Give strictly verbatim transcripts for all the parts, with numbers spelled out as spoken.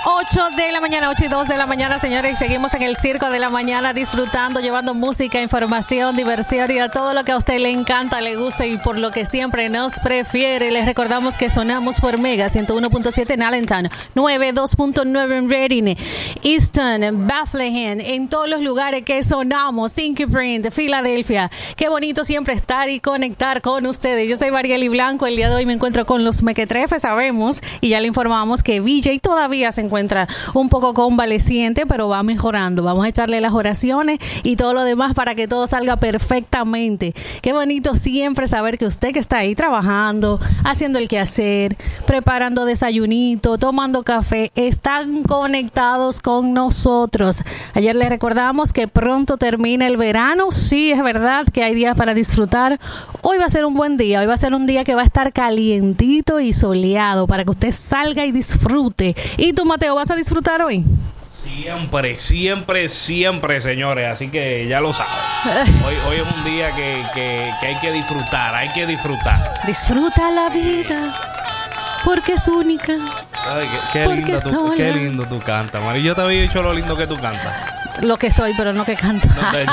ocho de la mañana, ocho y dos de la mañana, señores, y seguimos en el Circo de la Mañana disfrutando, llevando música, información, diversión y a todo lo que a usted le encanta, le gusta y por lo que siempre nos prefiere. Les recordamos que sonamos por Mega ciento uno punto siete en Allentown, noventa y dos punto nueve en Reading, Easton, Bethlehem, en todos los lugares que sonamos, Inky Print, Filadelfia. Qué bonito siempre estar y conectar con ustedes. Yo soy Marieli Blanco, el día de hoy me encuentro con los mequetrefes, sabemos, y ya le informamos que V J todavía se encuentra encuentra un poco convaleciente, pero va mejorando. Vamos a echarle las oraciones y todo lo demás para que todo salga perfectamente. Qué bonito siempre saber que usted que está ahí trabajando, haciendo el quehacer, preparando desayunito, tomando café, están conectados con nosotros. Ayer les recordamos que pronto termina el verano. Sí, es verdad que hay días para disfrutar. Hoy va a ser un buen día. Hoy va a ser un día que va a estar calientito y soleado para que usted salga y disfrute. Y tú, Mateo, ¿vas a disfrutar hoy? Siempre, siempre, siempre, señores. Así que ya lo saben. Hoy, hoy es un día que, que, que hay que disfrutar, hay que disfrutar. Disfruta la vida, porque es única. Ay, qué, qué, lindo tú, qué lindo tú cantas, Mari. Yo te había dicho lo lindo que tú cantas. Lo que soy, pero no que canto. No te...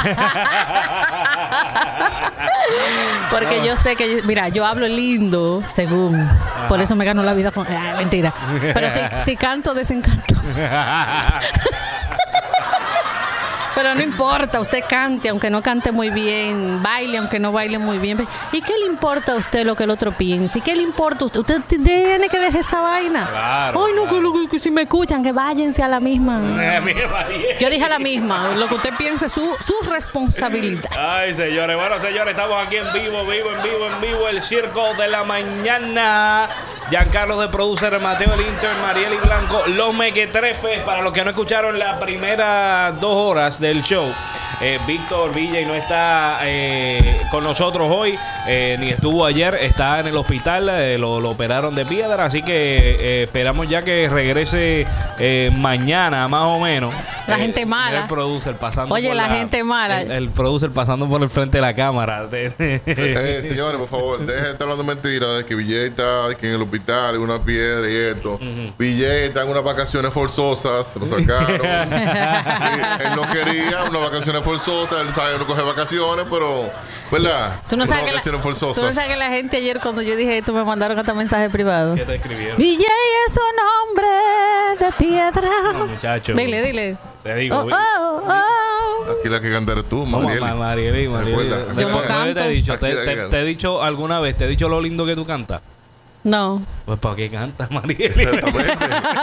Porque no. Yo sé que, mira, yo hablo lindo, según. Ajá. Por eso me gano la vida con... Ah, mentira. Pero si, si canto, desencanto. Pero no importa, usted cante, aunque no cante muy bien, baile, aunque no baile muy bien. ¿Y qué le importa a usted lo que el otro piense? ¿Y qué le importa a usted? Usted tiene que dejar esa vaina. Claro. Ay, no, claro. Que, que, que si me escuchan, que váyanse a la misma. Yo dije a la misma. Lo que usted piense es su, su responsabilidad. Ay, señores. Bueno, señores, estamos aquí en vivo, vivo, en vivo, en vivo. El Circo de la Mañana. Giancarlo de producer, Mateo el intern, Marieli Blanco, los mequetrefes. Para los que no escucharon las primeras dos horas del show, eh, Víctor Villa no está eh, con nosotros hoy, eh, ni estuvo ayer, está en el hospital, eh, lo, lo operaron de piedra, así que eh, esperamos ya que regrese eh, mañana más o menos. La eh, gente mala. El producer pasando Oye, por la, la gente mala. El, el producer pasando por el frente de la cámara. eh, señores, por favor, dejen de estar hablando mentiras de que Villa está aquí en el hospital, en una piedra y esto. Uh-huh. Villa está en unas vacaciones forzosas, lo sacaron. Él no quería unas vacaciones forzosas, él sabe no coge vacaciones, pero, ¿verdad? Tú no sabes que vacaciones la, forzosas. Tú no sabes que la gente ayer cuando yo dije esto me mandaron hasta mensaje privado. ¿Qué te escribieron? Villa es un hombre de piedra. No, muchacho. Dile, dile. Te digo. Oh, oh, oh. Aquí la que cantar eres tú, Marieli. No, Marieli, Marieli. Yo no canto. Te he dicho, te, te, te he dicho alguna vez, te he dicho lo lindo que tú cantas. No. Pues ¿para qué cantas, Marieli? Exactamente.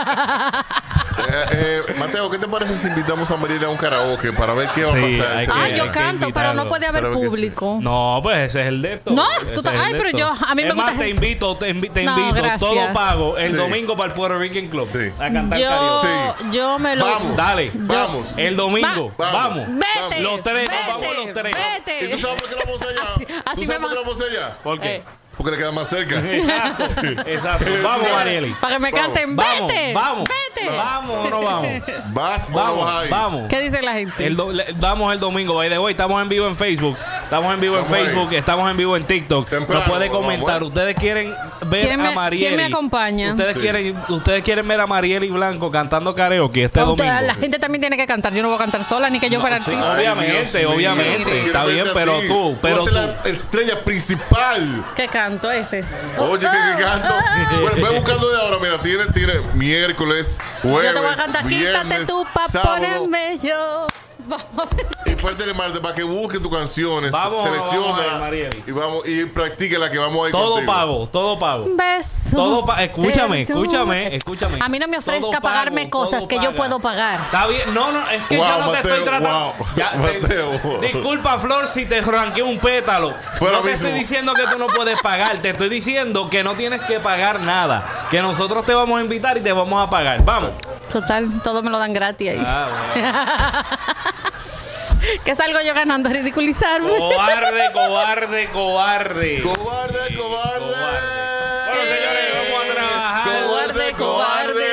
eh, eh, Mateo, ¿qué te parece si invitamos a Marieli a un karaoke para ver qué va sí, a pasar? Ah, yo canto, pero no puede haber pero público. Sí. No, pues ese es el de esto. No, tú ta- ay, pero yo, a mí me es gusta. Más, te invito, te, invi- te no, invito, gracias. todo pago, el sí. domingo para el Puerto Rican Club. Sí. A cantar yo, karaoke. Sí. yo me lo. Vamos. Dale. Yo, Vamos. El domingo. Va- vamos. vamos. Vete. Los tres, vete, nos vamos los tres. Vete. ¿Y tú sabes por qué la vamos allá? Así- así ¿Tú sabes me por qué va- la vamos allá? ¿Por qué? Eh. Porque le queda más cerca. Exacto, exacto. Vamos, Marieli. Para que me Vamos. canten. Vamos, Vete. vamos. Vete. No. Vamos o no vamos. ¿Vas o no Vamos, vas ahí? vamos. ¿Qué dice la gente? El do- le- vamos el domingo, by the way, estamos en vivo en Facebook, estamos en vivo en Vamos Facebook, ahí. estamos en vivo en TikTok. Temprano, Nos puede vamos, comentar. vamos. Ustedes quieren ver ¿Quién me- a Marieli. quién me acompaña? Ustedes Sí. quieren, ustedes quieren ver a Marieli Blanco cantando karaoke este A usted- domingo. la gente también tiene que cantar. Yo no voy a cantar sola ni que yo fuera Sí, artista. Ay, obviamente, Dios mío. obviamente, Mire. está Quiero bien, verte a pero ti. tú, pero vas a tú. ser la estrella principal. ¿Qué canto ese? Oye, ¿qué, qué canto? Bueno, ve buscando de ahora. Mira, tiene, tiene miércoles, jueves, Yo te voy a cantar. viernes, Quítate tú pa' sábado. ponerme yo. Vamos. Y fuerte Marte para que busque tus canciones, Vamos, selecciona vamos ahí, Marieli. y vamos y practique la que vamos a ir Todo contigo. pago, todo pago. Besos. Todo pa- escúchame, de tu- escúchame, escúchame. A mí no me Todo ofrezca pago, pagarme cosas todo que yo paga. puedo pagar. Está bien, no, no, es que Wow, yo no te Mateo, estoy tratando. wow. Ya, se- Mateo. disculpa, Flor, si te ranqué un pétalo. Fuera no te mismo. estoy diciendo que tú no puedes pagar, te estoy diciendo que no tienes que pagar nada. Que nosotros te vamos a invitar y te vamos a pagar. Vamos. Total, todo me lo dan gratis ahí. Ah, bueno. ¿Qué salgo yo ganando? Ridiculizarme. Cobarde, cobarde, cobarde. Cobarde, cobarde. Bueno, señores, vamos a trabajar. Cobarde, cobarde.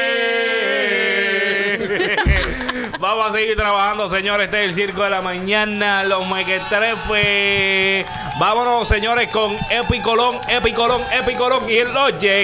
Vamos a seguir trabajando, señores. Este es el Circo de la Mañana, los mequetrefes. Vámonos, señores, con Epicolón, Epicolón, Epicolón y el Logic.